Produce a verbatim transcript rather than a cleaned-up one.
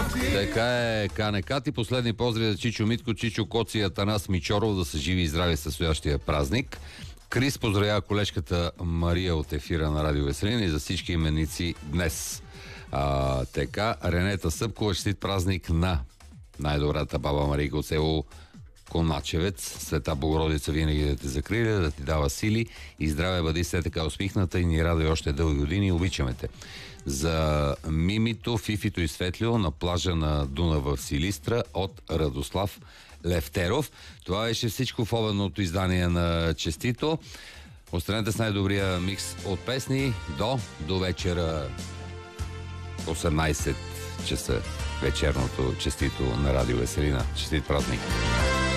Така е, Кане Кати. Последни поздрави за Чичо Митко, Чичо Коци и Атанас Мичоров да са живи и здрави състоящия празник. Крис поздравява колежката Мария от ефира на Радио Веселина и за всички именици днес. А, така, Ренета Събкова, честит празник на най-добрата баба Марийка от село Коначевец. Света Богородица винаги да те закриля, да ти дава сили и здраве, бъди все така усмихната и ни радва още дълги години. Обичаме те. За Мимито, Фифито и Светлио на плажа на Дунав в Силистра от Радослав Левтеров. Това беше всичко в обедното издание на Честито. Останете с най-добрия микс от песни до, до вечера осемнайсет часа вечерното Честито на Радио Веселина. Честит празник!